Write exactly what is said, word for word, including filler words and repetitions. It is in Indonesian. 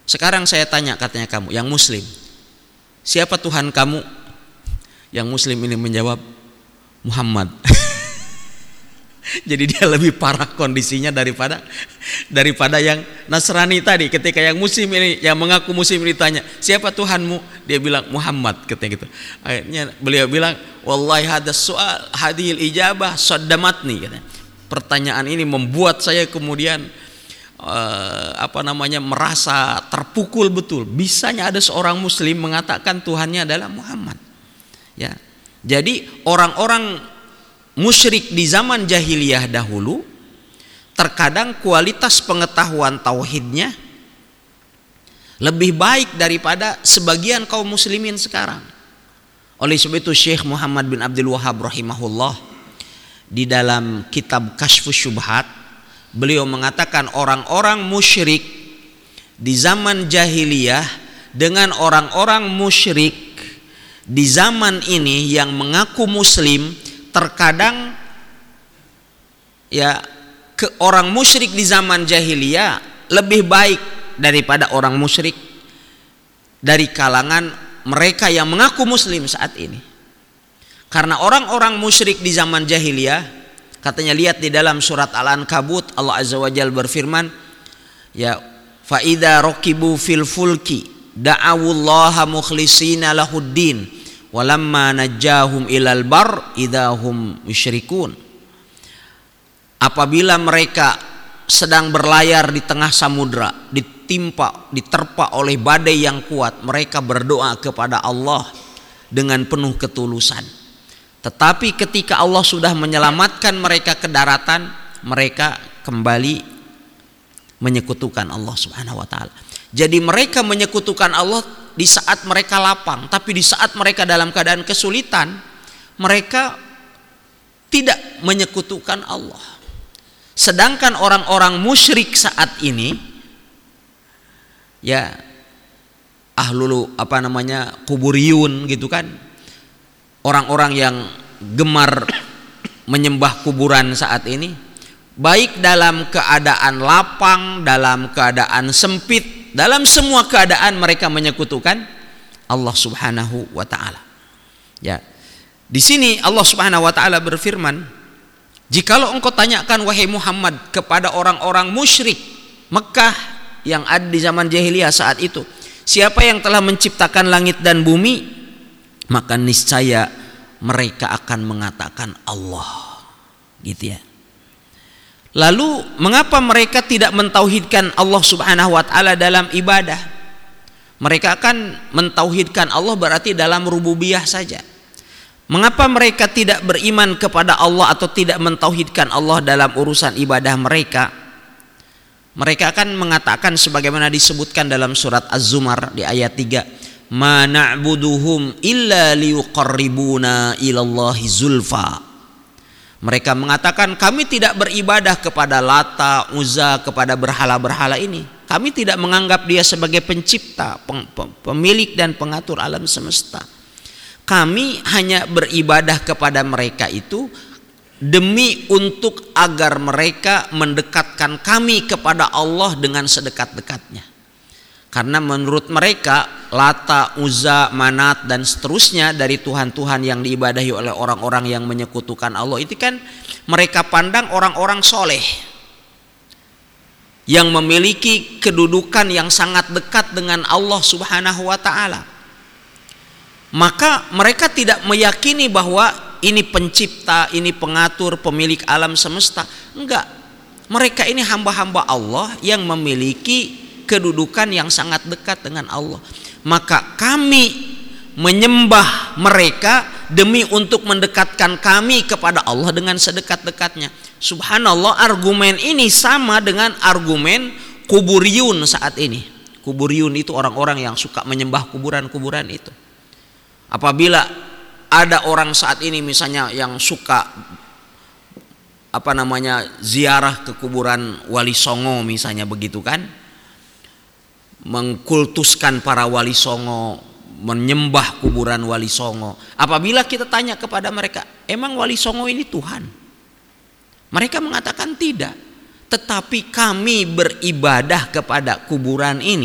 Sekarang saya tanya, katanya kamu yang muslim, siapa Tuhan kamu? Yang muslim ini menjawab, Muhammad. Jadi dia lebih parah kondisinya daripada daripada yang Nasrani tadi. Ketika yang muslim ini, yang mengaku muslim ditanya, siapa Tuhanmu? Dia bilang Muhammad, katanya gitu. Akhirnya beliau bilang, wallahi hadas soal hadhil ijabah saddamatni, katanya. Pertanyaan ini membuat saya kemudian uh, apa namanya merasa terpukul betul. Bisanya ada seorang muslim mengatakan Tuhannya adalah Muhammad. Ya. Jadi orang-orang musyrik di zaman jahiliyah dahulu, terkadang kualitas pengetahuan tauhidnya lebih baik daripada sebagian kaum muslimin sekarang. Oleh sebab itu Syekh Muhammad bin Abdul Wahhab rahimahullah di dalam kitab Kashfus Syubhat, beliau mengatakan orang-orang musyrik di zaman jahiliyah dengan orang-orang musyrik di zaman ini yang mengaku muslim, terkadang ya ke orang musyrik di zaman jahiliyah lebih baik daripada orang musyrik dari kalangan mereka yang mengaku muslim saat ini. Karena orang-orang musyrik di zaman jahiliyah, katanya lihat di dalam surat Al-Ankabut, Allah Azza wa Jalla berfirman, ya fa idza raqibu fil fulki da'awullaha mukhlishina lahuddin walamma najjahum ilal bar idahum musyrikun. Apabila mereka sedang berlayar di tengah samudra, ditimpa, diterpa oleh badai yang kuat, mereka berdoa kepada Allah dengan penuh ketulusan. Tetapi ketika Allah sudah menyelamatkan mereka ke daratan, mereka kembali menyekutukan Allah Subhanahu wa taala. Jadi mereka menyekutukan Allah di saat mereka lapang, tapi di saat mereka dalam keadaan kesulitan, mereka tidak menyekutukan Allah. Sedangkan orang-orang musyrik saat ini, ya ahlul apa namanya kuburiyun gitu kan, orang-orang yang gemar menyembah kuburan saat ini, baik dalam keadaan lapang, dalam keadaan sempit, dalam semua keadaan mereka menyekutukan Allah Subhanahu wa taala. Ya. Di sini Allah Subhanahu wa taala berfirman, jikalau engkau tanyakan wahai Muhammad kepada orang-orang musyrik Mekah yang ada di zaman jahiliyah saat itu, siapa yang telah menciptakan langit dan bumi, maka niscaya mereka akan mengatakan Allah. Gitu ya. Lalu mengapa mereka tidak mentauhidkan Allah Subhanahu wa taala dalam ibadah? Mereka akan mentauhidkan Allah berarti dalam rububiyah saja. Mengapa mereka tidak beriman kepada Allah atau tidak mentauhidkan Allah dalam urusan ibadah mereka? Mereka akan mengatakan sebagaimana disebutkan dalam surat Az-Zumar di ayat tiga, "Ma na'buduhum illa liyuqarribuna ilallahi zulfa." Mereka mengatakan kami tidak beribadah kepada Lata, Uzza, kepada berhala-berhala ini. Kami tidak menganggap dia sebagai pencipta, pemilik dan pengatur alam semesta. Kami hanya beribadah kepada mereka itu demi untuk agar mereka mendekatkan kami kepada Allah dengan sedekat-dekatnya. Karena menurut mereka Lata, Uzza, Manat dan seterusnya dari Tuhan-Tuhan yang diibadahi oleh orang-orang yang menyekutukan Allah itu kan mereka pandang orang-orang soleh yang memiliki kedudukan yang sangat dekat dengan Allah Subhanahu wa taala. Maka mereka tidak meyakini bahwa ini pencipta, ini pengatur, pemilik alam semesta. Enggak. Mereka ini hamba-hamba Allah yang memiliki kedudukan yang sangat dekat dengan Allah. Maka kami menyembah mereka demi untuk mendekatkan kami kepada Allah dengan sedekat-dekatnya. Subhanallah, argumen ini sama dengan argumen kuburiyun saat ini. Kuburiyun itu orang-orang yang suka menyembah kuburan-kuburan itu. Apabila ada orang saat ini misalnya yang suka apa namanya ziarah ke kuburan Wali Songo misalnya begitu kan, mengkultuskan para Wali Songo, menyembah kuburan Wali Songo. Apabila kita tanya kepada mereka, emang Wali Songo ini Tuhan? Mereka mengatakan tidak. Tetapi kami beribadah kepada kuburan ini